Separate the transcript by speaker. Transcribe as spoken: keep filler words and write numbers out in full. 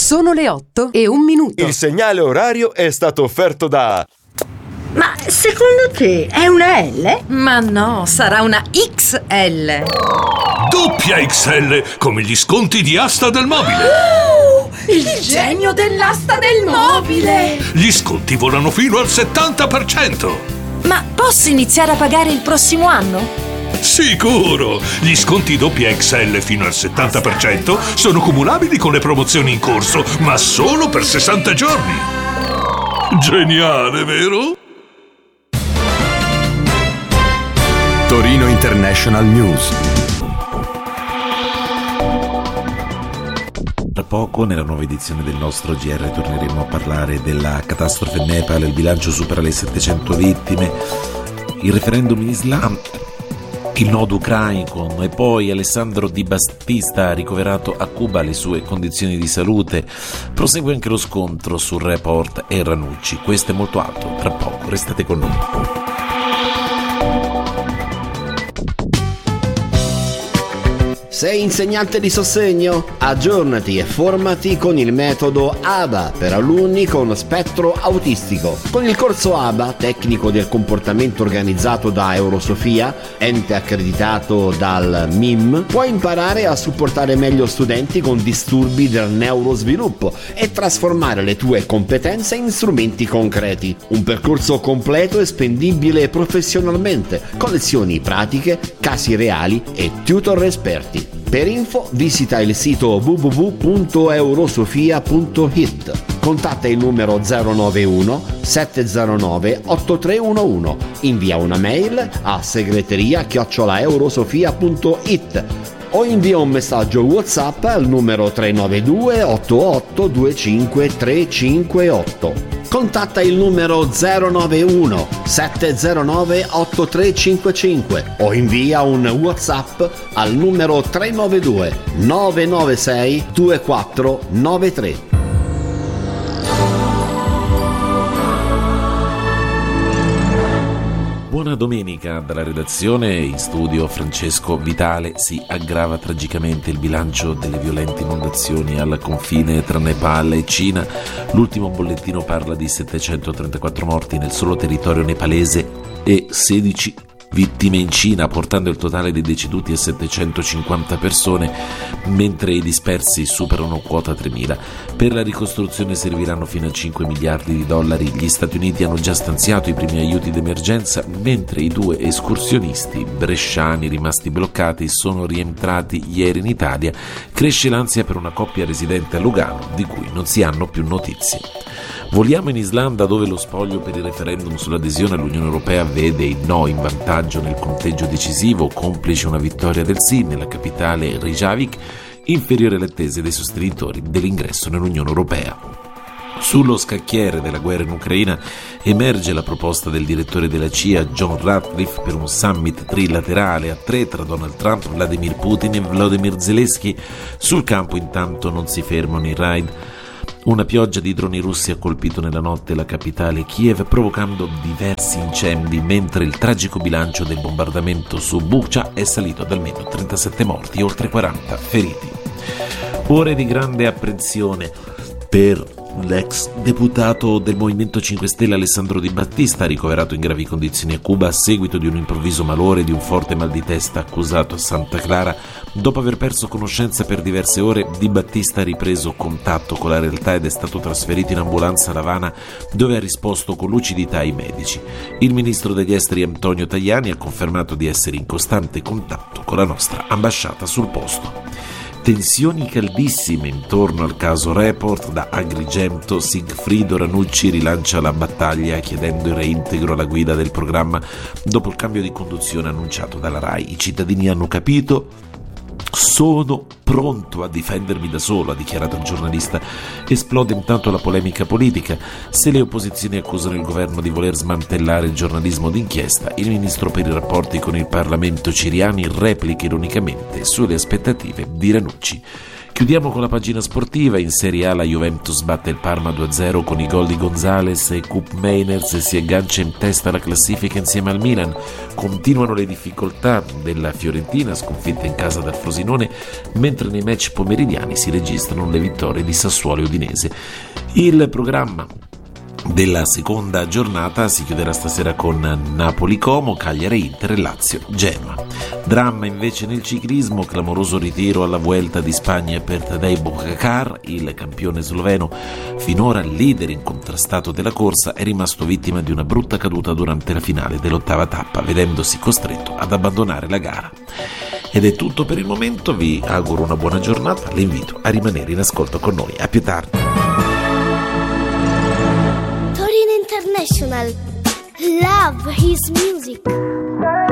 Speaker 1: Sono le otto e un minuto.
Speaker 2: Il segnale orario è stato offerto da...
Speaker 3: Ma secondo te è una L?
Speaker 1: Ma no, sarà una X L.
Speaker 4: Doppia X L, come gli sconti di Asta del Mobile.
Speaker 1: Oh, il genio dell'asta del mobile.
Speaker 4: Gli sconti volano fino al settanta per cento.
Speaker 5: Ma posso iniziare a pagare il prossimo anno?
Speaker 4: Sicuro! Gli sconti doppia X L fino al settanta per cento sono cumulabili con le promozioni in corso, ma solo per sessanta giorni. Geniale, vero?
Speaker 6: Torino International News.
Speaker 7: Tra poco, nella nuova edizione del nostro G R, torneremo a parlare della catastrofe in Nepal. Il bilancio supera le settecento vittime, il referendum in Islam, il nodo ucraino e poi Alessandro Di Battista ricoverato a Cuba, le sue condizioni di salute. Prosegue anche lo scontro sul report e Ranucci. Questo è molto altro, tra poco, restate con noi.
Speaker 8: Sei insegnante di sostegno? Aggiornati e formati con il metodo A B A per alunni con spettro autistico. Con il corso A B A, tecnico del comportamento organizzato da Eurosofia, ente accreditato dal M I M, puoi imparare a supportare meglio studenti con disturbi del neurosviluppo e trasformare le tue competenze in strumenti concreti. Un percorso completo e spendibile professionalmente, con lezioni pratiche, casi reali e tutor esperti. Per info visita il sito w w w punto eurosofia punto i t. Contatta il numero zero nove uno sette zero nove otto tre uno uno. Invia una mail a segreteria chiocciola eurosofia punto i t o invia un messaggio WhatsApp al numero tre nove due otto otto due cinque tre cinque otto. Contatta il numero zero nove uno sette zero nove otto tre cinque cinque o invia un WhatsApp al numero tre nove due nove nove sei due quattro nove tre.
Speaker 7: Buona domenica dalla redazione. In studio Francesco Vitale. Si aggrava tragicamente il bilancio delle violente inondazioni al confine tra Nepal e Cina. L'ultimo bollettino parla di settecentotrentaquattro morti nel solo territorio nepalese e sedici vittime in Cina, portando il totale dei deceduti a settecentocinquanta persone, mentre i dispersi superano quota tremila. Per la ricostruzione serviranno fino a cinque miliardi di dollari. Gli Stati Uniti hanno già stanziato i primi aiuti d'emergenza, mentre i due escursionisti bresciani rimasti bloccati sono rientrati ieri in Italia. Cresce l'ansia per una coppia residente a Lugano, di cui non si hanno più notizie. Voliamo in Islanda, dove lo spoglio per il referendum sull'adesione all'Unione Europea vede il no in vantaggio nel conteggio decisivo, complice una vittoria del sì nella capitale Reykjavik, inferiore alle attese dei sostenitori dell'ingresso nell'Unione Europea. Sullo scacchiere della guerra in Ucraina emerge la proposta del direttore della C I A John Ratcliffe per un summit trilaterale a tre tra Donald Trump, Vladimir Putin e Volodymyr Zelensky. Sul campo intanto non si fermano i raid. Una pioggia di droni russi ha colpito nella notte la capitale Kiev, provocando diversi incendi, mentre il tragico bilancio del bombardamento su Bucha è salito ad almeno trentasette morti e oltre quaranta feriti. Ore di grande apprensione per l'ex deputato del Movimento cinque Stelle Alessandro Di Battista, ricoverato in gravi condizioni a Cuba a seguito di un improvviso malore e di un forte mal di testa accusato a Santa Clara. Dopo aver perso conoscenza per diverse ore, Di Battista ha ripreso contatto con la realtà ed è stato trasferito in ambulanza a La Habana, dove ha risposto con lucidità ai medici. Il ministro degli esteri Antonio Tajani ha confermato di essere in costante contatto con la nostra ambasciata sul posto. Tensioni caldissime intorno al caso Report. Da Agrigento Sigfrido Ranucci rilancia la battaglia chiedendo il reintegro alla guida del programma dopo il cambio di conduzione annunciato dalla RAI. I cittadini hanno capito. Sono pronto a difendermi da solo, ha dichiarato il giornalista. Esplode intanto la polemica politica. Se le opposizioni accusano il governo di voler smantellare il giornalismo d'inchiesta, il ministro per i rapporti con il Parlamento Ciriani replica ironicamente sulle aspettative di Ranucci, Chiudiamo con la pagina sportiva. In Serie A la Juventus batte il Parma due a zero con i gol di Gonzales e Koop Meiners e si aggancia in testa alla classifica insieme al Milan. Continuano le difficoltà della Fiorentina, sconfitta in casa dal Frosinone, mentre nei match pomeridiani si registrano le vittorie di Sassuolo e Udinese. Il programma della seconda giornata si chiuderà stasera con Napoli-Como, Cagliari-Inter e Lazio-Genoa. Dramma invece nel ciclismo, clamoroso ritiro alla Vuelta di Spagna per Tadej Pogačar, il campione sloveno, finora leader incontrastato della corsa, è rimasto vittima di una brutta caduta durante la finale dell'ottava tappa, vedendosi costretto ad abbandonare la gara. Ed è tutto per il momento, vi auguro una buona giornata, le invito a rimanere in ascolto con noi. A più tardi.
Speaker 9: International. Love his music.